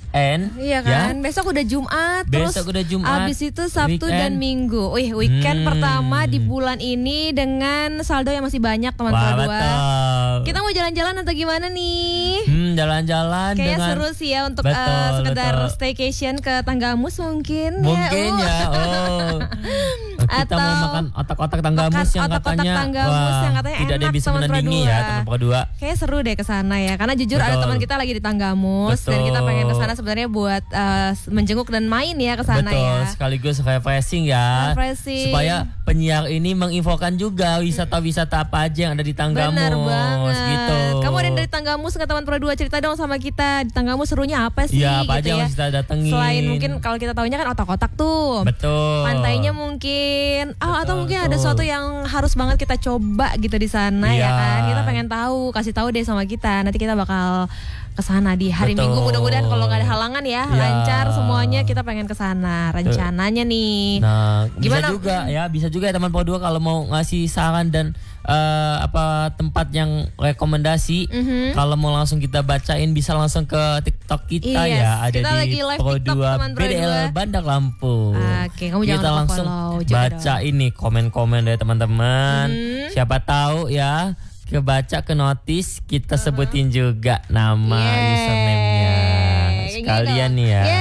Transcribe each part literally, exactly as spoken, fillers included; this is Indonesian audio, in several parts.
weekend. Iya kan, ya? Besok udah Jumat, besok terus udah Jumat, abis itu Sabtu weekend. dan Minggu. Wih, weekend hmm. pertama di bulan ini dengan saldo yang masih banyak teman Wah, Pro dua. betul. Kita mau jalan-jalan atau gimana nih? Hmm, jalan-jalan Kayaknya dengan... seru sih ya untuk betul, uh, sekedar betul. staycation ke Tanggamus mungkin. Mungkin ya. ya. Oh. Kita atau mau makan otak-otak Tanggamus yang otak-otak katanya, Tanggamus wah, yang katanya tidak ada yang bisa menandingi ya teman Pro dua. Kayaknya seru deh ke sana ya. Karena jujur betul. ada teman kita lagi di Tanggamus betul. dan kita pengen ke sana sebenarnya buat uh, menjenguk dan main ya ke sana ya. Sekaligus refreshing ya. Refreshing. Supaya penyiar ini menginfokan juga wisata-wisata apa aja yang ada di Tanggamus. Benar banget. Gitu. Kamu ada yang dari Tanggamus nggak teman Pro dua, cerita dong sama kita. Di Tanggamus serunya apa sih? Ya, apa gitu aja ya. yang kita datengin. Selain mungkin kalau kita tahunya kan otak-otak tuh. Betul. Pantainya mungkin. Oh, betul, atau mungkin betul. ada sesuatu yang harus banget kita coba gitu di sana iya. ya kan. Kita pengen tahu, kasih tahu deh sama kita. Nanti kita bakal ke sana di hari betul. Minggu, mudah-mudahan kalau nggak ada halangan ya, ya. lancar semuanya, kita pengen ke sana rencananya nih. Nah, gimana bisa juga ya, bisa juga ya teman Pro dua kalau mau ngasih saran dan uh, apa tempat yang rekomendasi. Mm-hmm. Kalau mau langsung kita bacain bisa langsung ke TikTok kita yes, ya, ada kita di lagi live Pro TikTok, dua teman Pro B D L dua. Bandar Lampung. Oke, kamu jangan kita lupa langsung follow juga baca dong. ini komen-komen dari teman-teman. Mm-hmm. Siapa tahu ya kebaca ke notis kita uh-huh. sebutin juga nama Yeay. username-nya sekalian nih ya.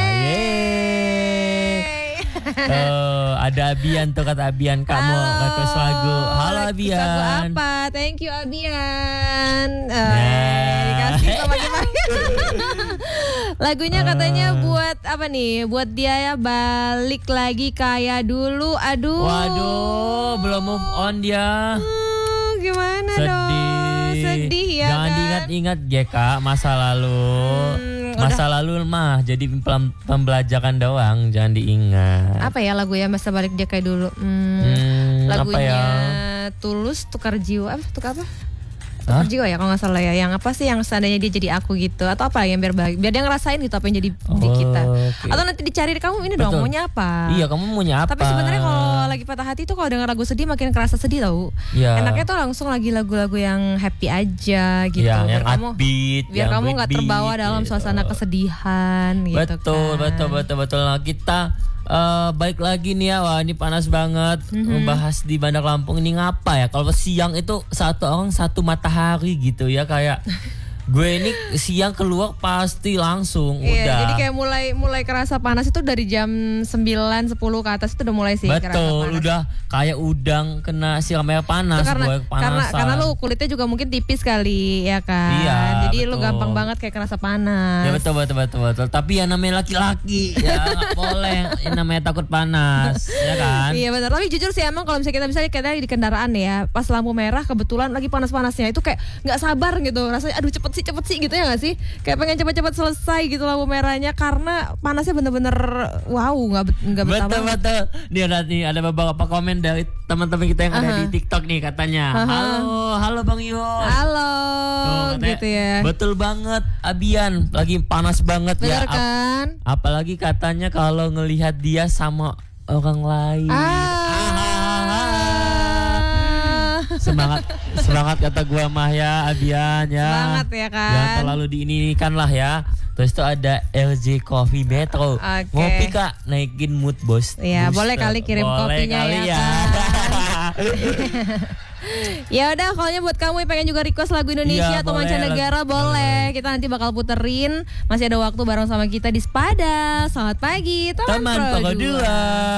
Yeay. Tuh, ada Abian tuh, kata Abian kamu request lagu. Halo Abian. Lagu apa? Thank you Abian. Uh, nah. Dikasih sama kita. Lagunya katanya buat apa nih? Buat dia ya balik lagi kayak dulu. Aduh. Waduh, belum move on dia. Hmm, gimana sedih. dong? Sedih ya. Jangan kan? diingat-ingat G K masa lalu. Hmm, masa udah. lalu mah jadi pembelajaran doang, jangan diingat. Apa ya lagu ya masa balik dia kayak dulu? Hmm, hmm, lagunya apa ya? Tulus tukar jiwa. Apa tukar apa? Hah? Tukar jiwa ya kalau nggak salah ya. Yang apa sih yang seandainya dia jadi aku gitu, atau apa yang biar bahagia, biar dia ngerasain gitu apa yang jadi oh, di kita. Okay. Atau nanti dicari kamu ini Betul. dong maunya apa? Iya, kamu maunya apa? Tapi sebenarnya kalau lagi patah hati tuh kalau dengar lagu sedih makin kerasa sedih tau. Ya. Enaknya tuh langsung lagi lagu-lagu yang happy aja gitu. Ya, biar yang kamu upbeat, biar yang kamu nggak terbawa dalam gitu. suasana kesedihan gitu. Betul, kan. betul, betul, betul. Nah, kita uh, balik lagi nih ya. Wah, ini panas banget. Mm-hmm. Membahas di Bandar Lampung ini ngapa ya? Kalau siang itu satu orang satu matahari gitu ya, kayak gue ini siang keluar pasti langsung iya, udah. Jadi kayak mulai mulai kerasa panas itu dari jam sembilan sepuluh ke atas itu udah mulai sih kerasa betul, panas. udah kayak udang kena siram air panas. Itu karena, gue karena karena lu kulitnya juga mungkin tipis kali ya kan. Iya, jadi betul. lu gampang banget kayak kerasa panas. Ya betul betul betul betul. Tapi yang namanya laki-laki ya nggak boleh. Yang namanya takut panas, ya kan? Iya benar. Tapi jujur sih emang kalau misalnya kita misalnya kita di kendaraan ya, pas lampu merah kebetulan lagi panas-panasnya itu kayak nggak sabar gitu. Rasanya aduh cepet sih cepet sih gitu ya nggak sih? Kayak pengen cepet-cepet selesai gitu lampu merahnya karena panasnya bener-bener wow nggak nggak betah. Betul betul. Nih ada nih ada beberapa komen dari teman-teman kita yang uh-huh. ada di TikTok nih katanya. Uh-huh. Halo, halo Bang Yos. Halo. Tuh, katanya, gitu ya. Betul banget Abian, lagi panas banget. Bener ya. kan? Ap- apalagi katanya kalau ngelihat dia sama orang lain. Ah. Semangat semangat kata gue mah ya Abian ya. Semangat ya kan. Jangan terlalu diinikan lah ya. Terus itu ada L J Coffee Metro. Okay. Ngopi Kak, naikin mood bos. Iya, Booster. boleh kali kirim boleh kopinya kali ya. ya. Kan? Ya udah, kalau buat kamu yang pengen juga request lagu Indonesia ya, atau mancanegara boleh. boleh. Kita nanti bakal puterin. Masih ada waktu bareng sama kita di Spada. Selamat pagi, teman, teman Pro dua.